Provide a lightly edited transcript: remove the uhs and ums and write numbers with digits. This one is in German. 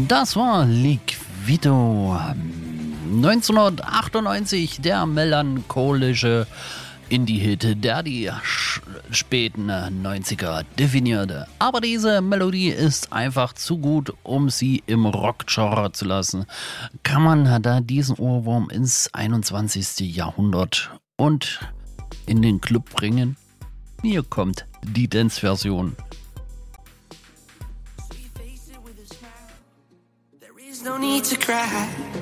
Das war Liquido. 1998 der melancholische Indie-Hit, der die späten 90er definierte. Aber diese Melodie ist einfach zu gut, um sie im Rock-Genre zu lassen. Kann man da diesen Ohrwurm ins 21. Jahrhundert und in den Club bringen? Hier kommt die Dance-Version. No need to cry.